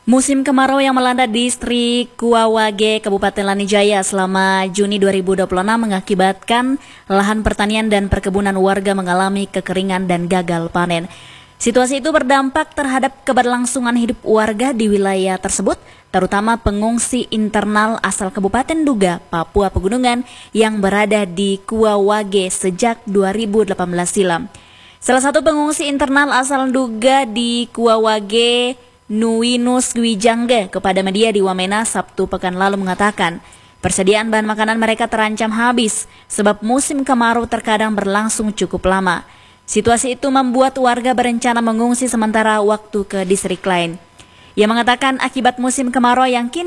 Musim kemarau yang melanda distrik Kuawage, Kabupaten Lanijaya selama Juni 2026 mengakibatkan lahan pertanian dan perkebunan warga mengalami kekeringan dan gagal panen. Situasi itu berdampak terhadap keberlangsungan hidup warga di wilayah tersebut, terutama pengungsi internal asal Kabupaten Duga, Papua Pegunungan yang berada di Kuawage sejak 2018 silam. Salah satu pengungsi internal asal Duga di Kuawage, Nuwinus Gwijangge, kepada media di Wamena Sabtu pekan lalu mengatakan, persediaan bahan makanan mereka terancam habis sebab musim kemarau terkadang berlangsung cukup lama. Situasi itu membuat warga berencana mengungsi sementara waktu ke distrik lain. Ia mengatakan akibat musim kemarau yang kini